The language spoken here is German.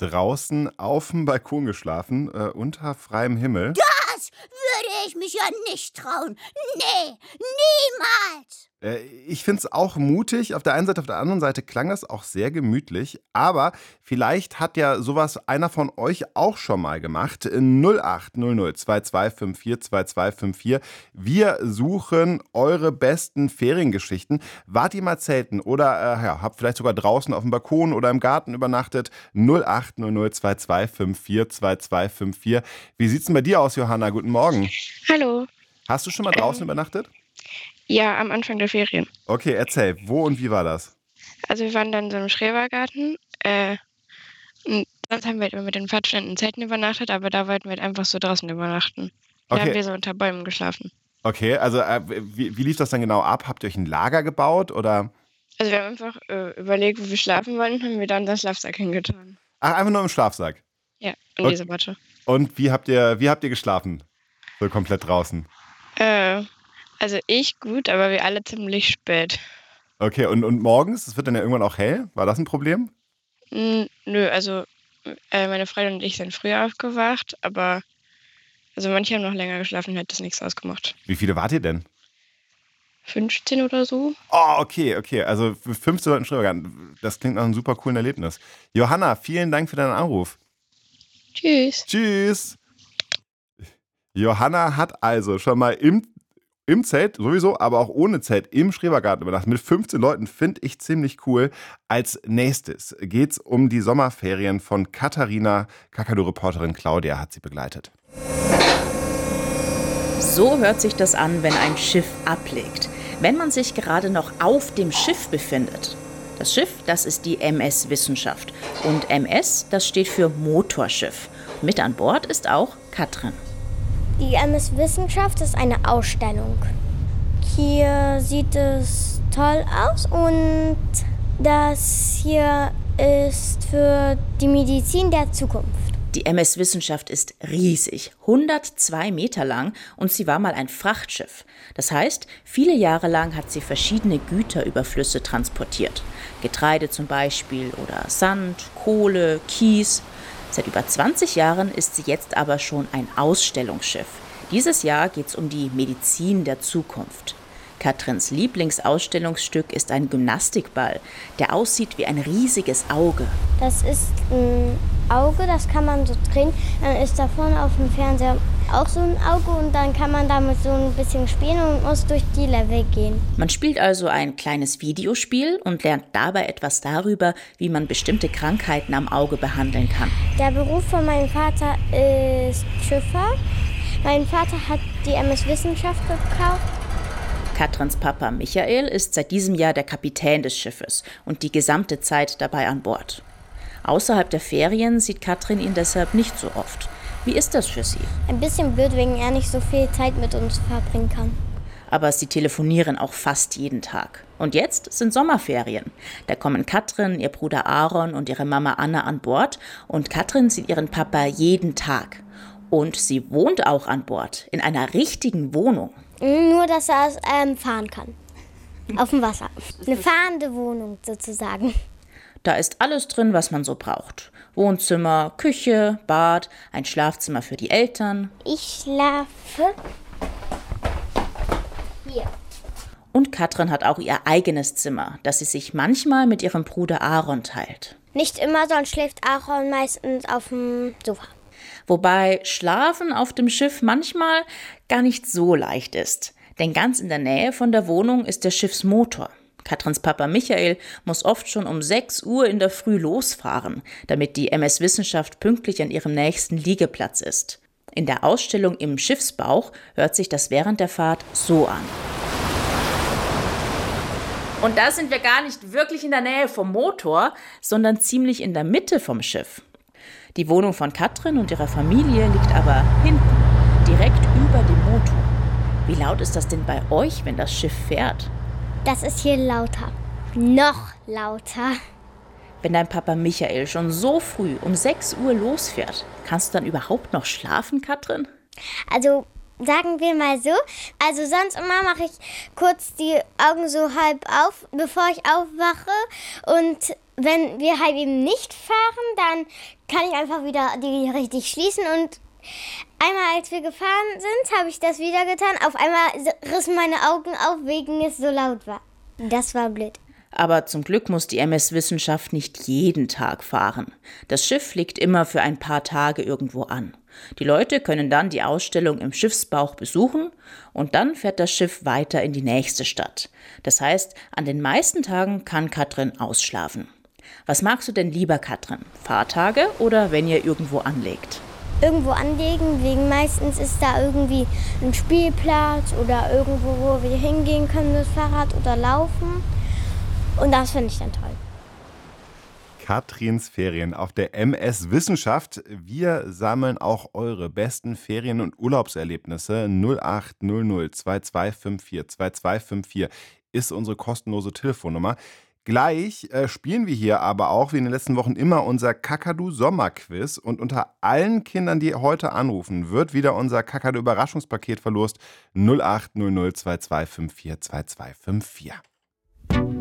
draußen auf dem Balkon geschlafen, unter freiem Himmel. Das würde ich mich ja nicht trauen. Nee, niemals. Ich finde es auch mutig. Auf der einen Seite, auf der anderen Seite klang es auch sehr gemütlich. Aber vielleicht hat ja sowas einer von euch auch schon mal gemacht. 0800 2254 2254. Wir suchen eure besten Feriengeschichten. Wart ihr mal zelten oder habt vielleicht sogar draußen auf dem Balkon oder im Garten übernachtet? 0800 2254 2254. Wie sieht's denn bei dir aus, Johanna? Guten Morgen. Hallo. Hast du schon mal draußen übernachtet? Ja, am Anfang der Ferien. Okay, erzähl, wo und wie war das? Also wir waren dann in so einem Schrebergarten. Und sonst haben wir halt immer mit den Pfadfindern in Zelten übernachtet, aber da wollten wir halt einfach so draußen übernachten. Da haben wir so unter Bäumen geschlafen. Okay, also wie lief das dann genau ab? Habt ihr euch ein Lager gebaut oder? Also wir haben einfach überlegt, wo wir schlafen wollen, und haben wir dann unseren Schlafsack hingetan. Ach, einfach nur im Schlafsack? Ja, in diese Matte. Und wie habt ihr geschlafen? So komplett draußen? Also ich gut, aber wir alle ziemlich spät. Okay, und morgens? Es wird dann ja irgendwann auch hell. War das ein Problem? Nö, also meine Freundin und ich sind früher aufgewacht, aber also manche haben noch länger geschlafen, hat das nichts ausgemacht. Wie viele wart ihr denn? 15 oder so. Oh, okay. Also 15 Leute im Schrebergarten. Das klingt nach einem super coolen Erlebnis. Johanna, vielen Dank für deinen Anruf. Tschüss. Tschüss. Johanna hat also schon mal im Zelt sowieso, aber auch ohne Zelt im Schrebergarten übernachtet. Mit 15 Leuten, finde ich ziemlich cool. Als nächstes geht's um die Sommerferien von Katharina. Kakadu-Reporterin Claudia hat sie begleitet. So hört sich das an, wenn ein Schiff ablegt. Wenn man sich gerade noch auf dem Schiff befindet. Das Schiff, das ist die MS Wissenschaft. Und MS, das steht für Motorschiff. Mit an Bord ist auch Katrin. Die MS Wissenschaft ist eine Ausstellung. Hier sieht es toll aus und das hier ist für die Medizin der Zukunft. Die MS Wissenschaft ist riesig, 102 Meter lang und sie war mal ein Frachtschiff. Das heißt, viele Jahre lang hat sie verschiedene Güter über Flüsse transportiert. Getreide zum Beispiel oder Sand, Kohle, Kies. Seit über 20 Jahren ist sie jetzt aber schon ein Ausstellungsschiff. Dieses Jahr geht es um die Medizin der Zukunft. Katrins Lieblingsausstellungsstück ist ein Gymnastikball, der aussieht wie ein riesiges Auge. Das ist ein Auge, das kann man so drehen. Dann ist da vorne auf dem Fernseher auch so ein Auge und dann kann man damit so ein bisschen spielen und muss durch die Level gehen. Man spielt also ein kleines Videospiel und lernt dabei etwas darüber, wie man bestimmte Krankheiten am Auge behandeln kann. Der Beruf von meinem Vater ist Schiffer. Mein Vater hat die MS Wissenschaft gekauft. Katrins Papa Michael ist seit diesem Jahr der Kapitän des Schiffes und die gesamte Zeit dabei an Bord. Außerhalb der Ferien sieht Katrin ihn deshalb nicht so oft. Wie ist das für sie? Ein bisschen blöd, wegen er nicht so viel Zeit mit uns verbringen kann. Aber sie telefonieren auch fast jeden Tag. Und jetzt sind Sommerferien. Da kommen Katrin, ihr Bruder Aaron und ihre Mama Anna an Bord. Und Katrin sieht ihren Papa jeden Tag. Und sie wohnt auch an Bord, in einer richtigen Wohnung. Nur, dass er fahren kann. Auf dem Wasser. Eine fahrende Wohnung sozusagen. Da ist alles drin, was man so braucht. Wohnzimmer, Küche, Bad, ein Schlafzimmer für die Eltern. Ich schlafe hier. Und Katrin hat auch ihr eigenes Zimmer, das sie sich manchmal mit ihrem Bruder Aaron teilt. Nicht immer, sonst schläft Aaron meistens auf dem Sofa. Wobei Schlafen auf dem Schiff manchmal gar nicht so leicht ist. Denn ganz in der Nähe von der Wohnung ist der Schiffsmotor. Katrins Papa Michael muss oft schon um 6 Uhr in der Früh losfahren, damit die MS Wissenschaft pünktlich an ihrem nächsten Liegeplatz ist. In der Ausstellung im Schiffsbauch hört sich das während der Fahrt so an. Und da sind wir gar nicht wirklich in der Nähe vom Motor, sondern ziemlich in der Mitte vom Schiff. Die Wohnung von Katrin und ihrer Familie liegt aber hinten, direkt über dem Motor. Wie laut ist das denn bei euch, wenn das Schiff fährt? Das ist hier lauter. Noch lauter. Wenn dein Papa Michael schon so früh um 6 Uhr losfährt, kannst du dann überhaupt noch schlafen, Katrin? Also Sagen wir mal so. Also sonst immer mache ich kurz die Augen so halb auf, bevor ich aufwache. Und wenn wir halt eben nicht fahren, dann kann ich einfach wieder die richtig schließen. Und einmal, als wir gefahren sind, habe ich das wieder getan. Auf einmal rissen meine Augen auf, wegen es so laut war. Das war blöd. Aber zum Glück muss die MS Wissenschaft nicht jeden Tag fahren. Das Schiff liegt immer für ein paar Tage irgendwo an. Die Leute können dann die Ausstellung im Schiffsbauch besuchen und dann fährt das Schiff weiter in die nächste Stadt. Das heißt, an den meisten Tagen kann Katrin ausschlafen. Was magst du denn lieber, Katrin? Fahrtage oder wenn ihr irgendwo anlegt? Irgendwo anlegen, wegen meistens ist da irgendwie ein Spielplatz oder irgendwo, wo wir hingehen können mit Fahrrad oder laufen. Und das finde ich dann toll. Katrins Ferien auf der MS Wissenschaft. Wir sammeln auch eure besten Ferien- und Urlaubserlebnisse. 0800 2254 2254 ist unsere kostenlose Telefonnummer. Gleich spielen wir hier aber auch, wie in den letzten Wochen immer, unser Kakadu-Sommerquiz. Und unter allen Kindern, die heute anrufen, wird wieder unser Kakadu-Überraschungspaket verlost. 0800 2254 2254.